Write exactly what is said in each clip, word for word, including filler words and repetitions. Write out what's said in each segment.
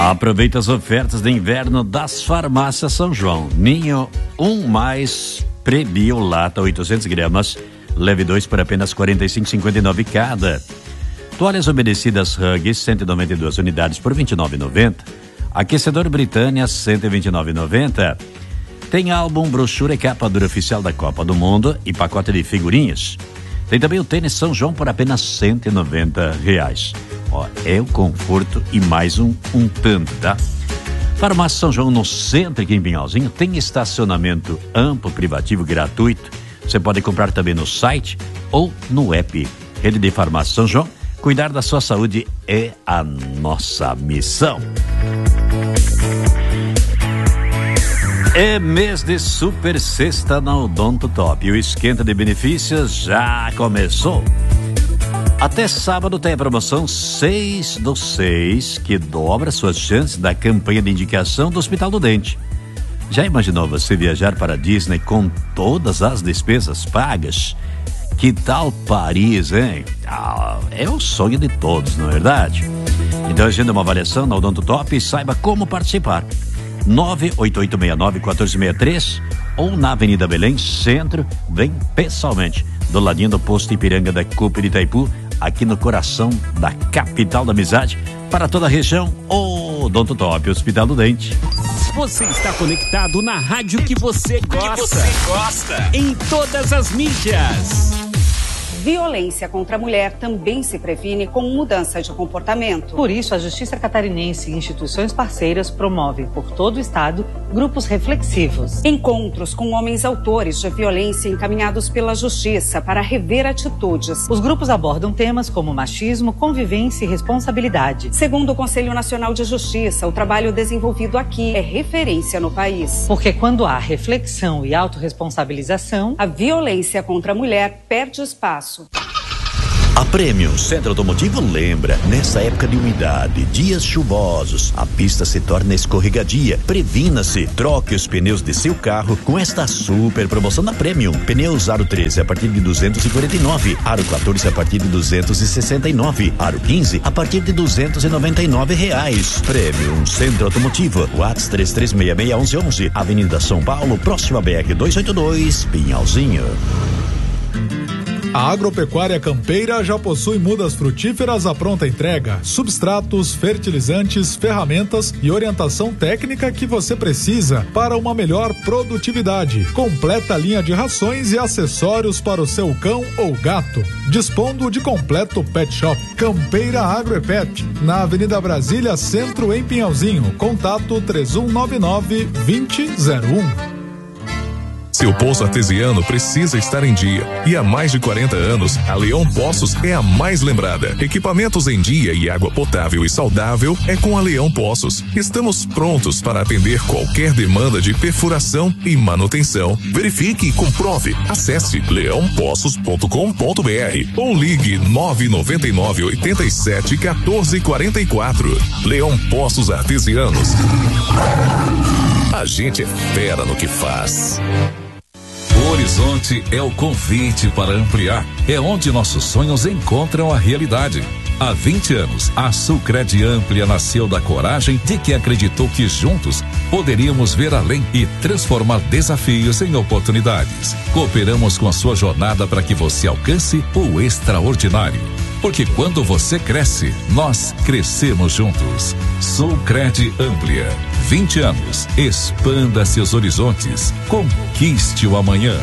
Aproveita as ofertas de inverno das farmácias São João. Ninho um mais Prebio lata oitocentos gramas, leve dois por apenas quarenta e cinco reais e cinquenta e nove centavos cada. Toalhas umedecidas Huggies, cento e noventa e duas unidades por vinte e nove reais e noventa centavos. Aquecedor Britânia, cento e vinte e nove reais e noventa centavos. Tem álbum, brochura e capa dura oficial da Copa do Mundo e pacote de figurinhas. Tem também o tênis São João por apenas cento e noventa reais. Ó, é o conforto e mais um, um tanto, tá? Farmácia São João no centro aqui em Pinhalzinho tem estacionamento amplo, privativo, gratuito. Você pode comprar também no site ou no app. Rede de Farmácia São João, cuidar da sua saúde é a nossa missão. É mês de super sexta na Odonto Top e o esquenta de benefícios já começou. Até sábado tem a promoção seis do seis, que dobra suas chances da campanha de indicação do Hospital do Dente. Já imaginou você viajar para a Disney com todas as despesas pagas? Que tal Paris, hein? Ah, é o sonho de todos, não é verdade? Então agenda uma avaliação na Odonto Top e saiba como participar. nove oito oito seis nove um quatro seis três ou na Avenida Belém, Centro, vem pessoalmente, do ladinho do posto Ipiranga da Copa de Itaipu, aqui no coração da capital da amizade, para toda a região, Odonto Top, Hospital do Dente. Você está conectado na rádio que você gosta. Que você gosta. Em todas as mídias. Violência contra a mulher também se previne com mudança de comportamento. Por isso, a Justiça Catarinense e instituições parceiras promovem por todo o estado grupos reflexivos. Encontros com homens autores de violência encaminhados pela Justiça para rever atitudes. Os grupos abordam temas como machismo, convivência e responsabilidade. Segundo o Conselho Nacional de Justiça, o trabalho desenvolvido aqui é referência no país. Porque quando há reflexão e autorresponsabilização, a violência contra a mulher perde espaço. A Prêmio Centro Automotivo lembra, nessa época de umidade, dias chuvosos, a pista se torna escorregadia. Previna-se, troque os pneus de seu carro com esta super promoção da Premium. Pneus Aro treze a partir de duzentos e quarenta e nove, Aro quatorze a partir de duzentos e sessenta e nove, Aro quinze a partir de duzentos e noventa e nove reais. Premium Centro Automotivo, WhatsApp três três seis seis um um um um, Avenida São Paulo, próxima B R duzentos e oitenta e dois, Pinhalzinho. A Agropecuária Campeira já possui mudas frutíferas à pronta entrega, substratos, fertilizantes, ferramentas e orientação técnica que você precisa para uma melhor produtividade. Completa linha de rações e acessórios para o seu cão ou gato. Dispondo de completo pet shop. Campeira Agroepet, na Avenida Brasília, Centro, em Pinhalzinho. Contato três um nove nove, dois zero zero um. Seu poço artesiano precisa estar em dia. E há mais de quarenta anos, a Leão Poços é a mais lembrada. Equipamentos em dia e água potável e saudável é com a Leão Poços. Estamos prontos para atender qualquer demanda de perfuração e manutenção. Verifique e comprove. Acesse leão poços ponto com ponto b r ou ligue nove nove nove, oito sete, um quatro quatro quatro. Leão Poços Artesianos. A gente é fera no que faz. O Horizonte é o convite para ampliar. É onde nossos sonhos encontram a realidade. Há vinte anos, a Sulcred Amplia nasceu da coragem de quem acreditou que juntos poderíamos ver além e transformar desafios em oportunidades. Cooperamos com a sua jornada para que você alcance o extraordinário. Porque quando você cresce, nós crescemos juntos. Sulcred Amplia. vinte anos. Expanda seus horizontes. Conquiste o amanhã.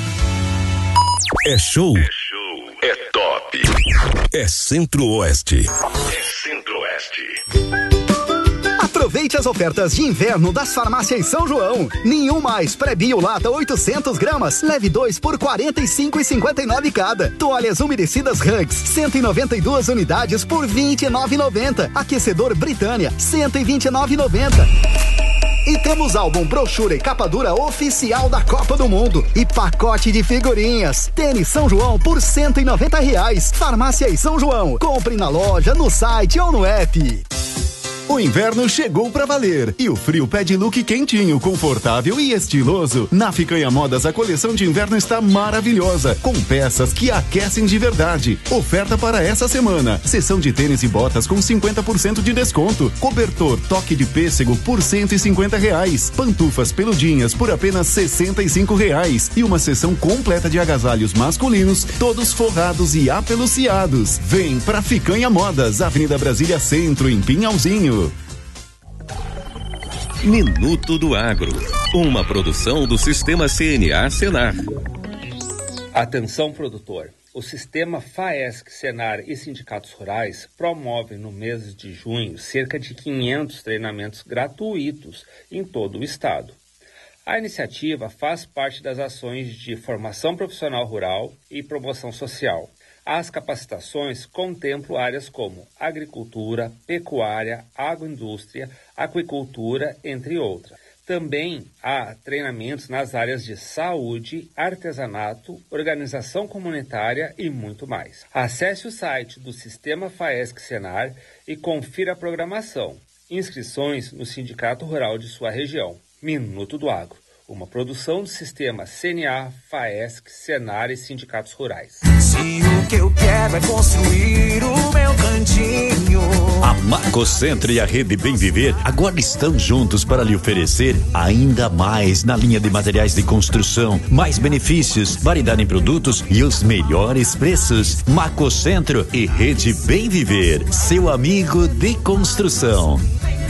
É show. É show. É top. É Centro-Oeste. É Centro-Oeste. Aproveite as ofertas de inverno das farmácias São João. Nenhum mais Prebio lata oitocentos gramas, leve dois por quarenta e cinco reais e cinquenta e nove cada. Toalhas umedecidas Huggies, cento e noventa e duas unidades por vinte e nove reais e noventa centavos. Aquecedor Britânia, cento e vinte e nove reais e noventa centavos. E temos álbum, brochura e capa dura oficial da Copa do Mundo. E pacote de figurinhas. Tênis São João por cento e noventa reais. Farmácia São João. Compre na loja, no site ou no app. O inverno chegou pra valer e o frio pede look quentinho, confortável e estiloso. Na Ficanha Modas, a coleção de inverno está maravilhosa, com peças que aquecem de verdade. Oferta para essa semana: seção de tênis e botas com cinquenta por cento de desconto, cobertor toque de pêssego por cento e cinquenta reais, pantufas peludinhas por apenas sessenta e cinco reais e uma seção completa de agasalhos masculinos, todos forrados e apeluciados. Vem pra Ficanha Modas, Avenida Brasília Centro, em Pinhalzinho. Minuto do Agro, uma produção do Sistema C N A Senar. Atenção, produtor. O Sistema FAESC, Senar e Sindicatos Rurais promovem no mês de junho cerca de quinhentos treinamentos gratuitos em todo o estado. A iniciativa faz parte das ações de formação profissional rural e promoção social. As capacitações contemplam áreas como agricultura, pecuária, agroindústria, aquicultura, entre outras. Também há treinamentos nas áreas de saúde, artesanato, organização comunitária e muito mais. Acesse o site do Sistema FAESC Senar e confira a programação. Inscrições no Sindicato Rural de sua região. Minuto do Agro, uma produção do Sistema C N A, FAESC, Senar e Sindicatos Rurais. Se o que eu quero é construir o meu cantinho. A Macocentro e a Rede Bem Viver agora estão juntos para lhe oferecer ainda mais na linha de materiais de construção, mais benefícios, variedade em produtos e os melhores preços. Macocentro e Rede Bem Viver, seu amigo de construção.